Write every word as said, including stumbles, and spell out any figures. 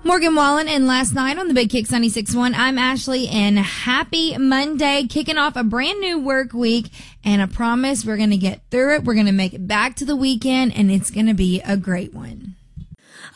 Morgan Wallen and Last Night on the Big Kicks ninety-six point one. I'm Ashley, and happy Monday, kicking off a brand new work week. And I promise we're going to get through it. We're going to make it back to the weekend, and it's going to be a great one.